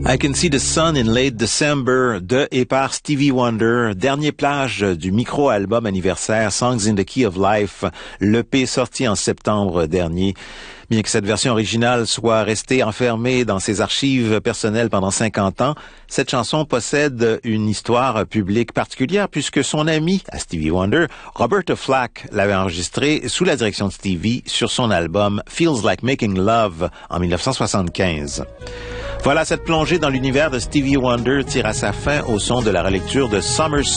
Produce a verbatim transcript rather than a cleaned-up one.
I Can See the Sun in Late December de et par Stevie Wonder, dernier plage du micro-album anniversaire Songs in the Key of Life, l'E P sorti en septembre dernier. Bien que cette version originale soit restée enfermée dans ses archives personnelles pendant cinquante ans, cette chanson possède une histoire publique particulière puisque son ami à Stevie Wonder, Roberta Flack, l'avait enregistrée sous la direction de Stevie sur son album Feels Like Making Love en dix-neuf cent soixante-quinze. Voilà, cette plongée dans l'univers de Stevie Wonder tire à sa fin au son de la relecture de Summer